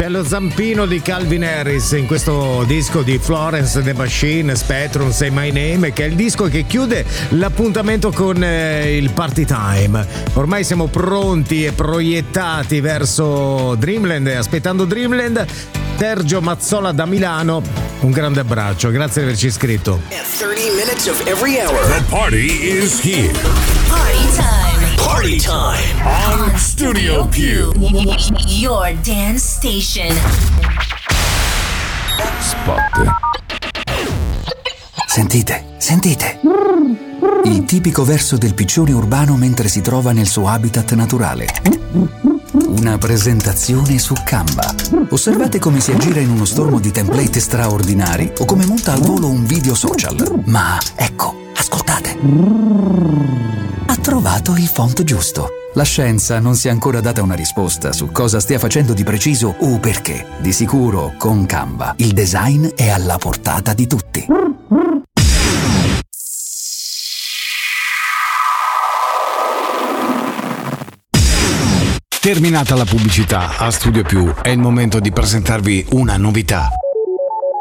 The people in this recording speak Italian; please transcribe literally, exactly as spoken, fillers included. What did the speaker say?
C'è lo zampino di Calvin Harris in questo disco di Florence and the Machine, Spectrum, Say My Name, che è il disco che chiude l'appuntamento con eh, il Party Time. Ormai siamo pronti e proiettati verso Dreamland, aspettando Dreamland. Sergio Mazzola da Milano, un grande abbraccio, grazie di averci iscritto. thirty minutes of every hour. The party is here. Party time. Party time on Studio Q. Your dance station. Spot. Sentite, sentite. Il tipico verso del piccione urbano mentre si trova nel suo habitat naturale. Una presentazione su Canva. Osservate come si aggira in uno stormo di template straordinari o come monta al volo un video social. Ma ecco, ascoltate. Ha trovato il font giusto. La scienza non si è ancora data una risposta su cosa stia facendo di preciso o perché. Di sicuro, con Canva, il design è alla portata di tutti. Terminata la pubblicità, a Studio Più è il momento di presentarvi una novità.